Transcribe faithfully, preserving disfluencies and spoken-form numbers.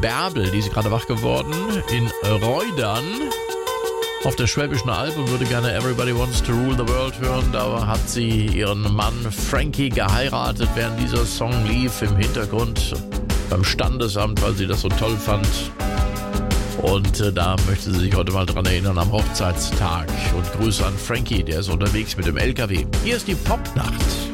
Bärbel, die ist gerade wach geworden, in Reudern auf der Schwäbischen Alb und würde gerne Everybody Wants to Rule the World hören. Da hat sie ihren Mann Frankie geheiratet, während dieser Song lief im Hintergrund beim Standesamt, weil sie das so toll fand. Und äh, da möchte sie sich heute mal dran erinnern am Hochzeitstag. Und Grüße an Frankie, der ist unterwegs mit dem L K W. Hier ist die Popnacht.